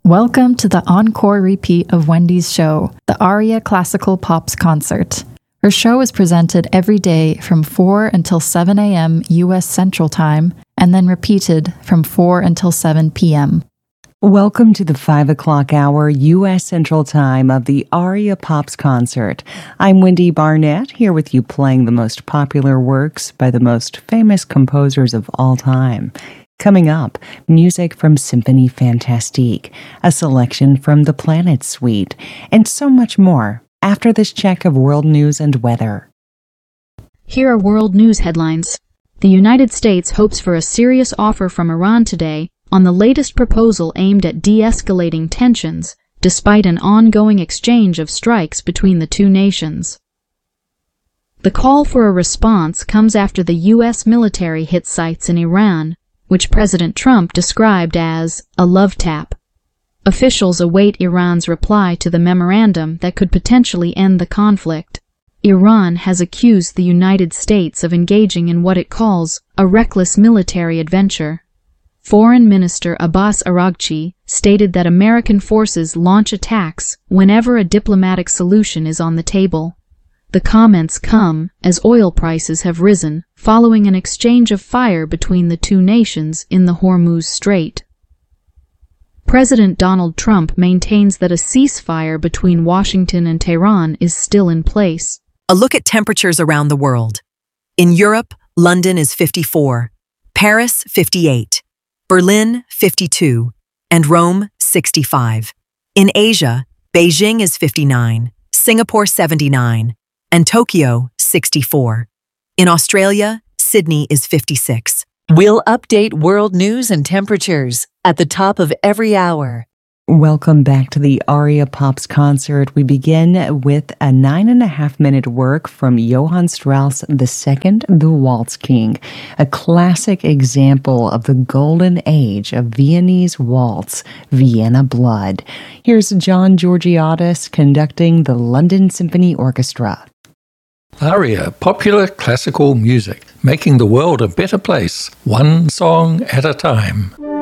Welcome to the encore repeat of Wendy's show, the Aria Classical Pops Concert. Her show is presented every day from 4 until 7 a.m. U.S. Central Time, and then repeated from 4 until 7 p.m. Welcome to the 5 o'clock hour U.S. Central Time of the Aria Pops Concert. I'm Wendy Barnett, here with you playing the most popular works by the most famous composers of all time. Coming up, music from Symphonie Fantastique, a selection from the Planet Suite, and so much more after this check of world news and weather. Here are world news headlines. The United States hopes for a serious offer from Iran today on the latest proposal aimed at de-escalating tensions, despite an ongoing exchange of strikes between the two nations. The call for a response comes after the U.S. military hit sites in Iran, which President Trump described as a love tap. Officials await Iran's reply to the memorandum that could potentially end the conflict. Iran has accused the United States of engaging in what it calls a reckless military adventure. Foreign Minister Abbas Araghchi stated that American forces launch attacks whenever a diplomatic solution is on the table. The comments come as oil prices have risen following an exchange of fire between the two nations in the Hormuz Strait. President Donald Trump maintains that a ceasefire between Washington and Tehran is still in place. A look at temperatures around the world. In Europe, London is 54, Paris 58, Berlin 52, and Rome 65. In Asia, Beijing is 59, Singapore 79, and Tokyo 64. In Australia, Sydney is 56. We'll update world news and temperatures at the top of every hour. Welcome back to the Aria Pops Concert. We begin with a 9.5-minute work from Johann Strauss II, the Waltz King, a classic example of the golden age of Viennese waltz, Vienna Blood. Here's John Georgiadis conducting the London Symphony Orchestra. Aria, popular classical music, making the world a better place, one song at a time.